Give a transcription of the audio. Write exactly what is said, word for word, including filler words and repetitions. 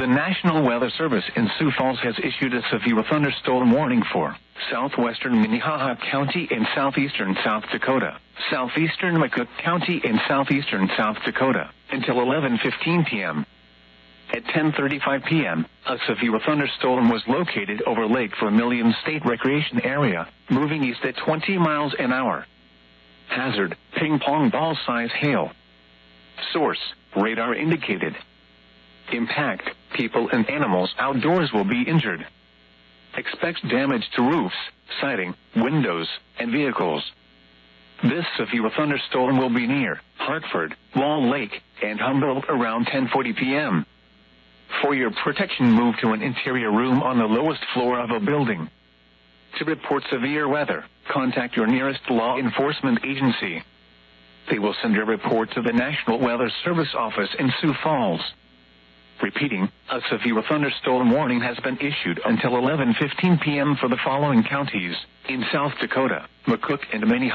The National Weather Service in Sioux Falls has issued a severe thunderstorm warning for southwestern Minnehaha County and southeastern South Dakota, southeastern McCook County and southeastern South Dakota, until eleven fifteen p.m. At ten thirty-five p.m., a severe thunderstorm was located over Lake Vermilion State Recreation Area, moving east at twenty miles an hour. Hazard, ping-pong ball-size hail. Source, radar indicated. Impact, people and animals outdoors will be injured. Expect damage to roofs, siding, windows, and vehicles. This severe thunderstorm will be near Hartford, Wall Lake, and Humboldt around ten forty p.m. For your protection, move to an interior room on the lowest floor of a building. To report severe weather, contact your nearest law enforcement agency. They will send a report to the National Weather Service office in Sioux Falls. Repeating, a severe thunderstorm warning has been issued until eleven fifteen p.m. for the following counties in South Dakota, McCook and Minnehaha.